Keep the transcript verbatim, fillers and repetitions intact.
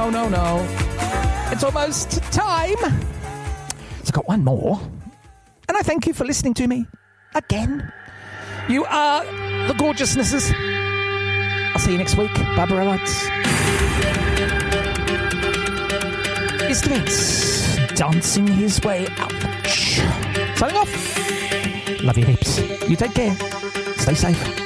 no, no, no. It's almost time. So I've got one more. And I thank you for listening to me again. You are the gorgeousnesses. I'll see you next week. Barbara Wrights. Is Vince dancing his way out. Signing off. Love you heaps. You take care. Stay safe.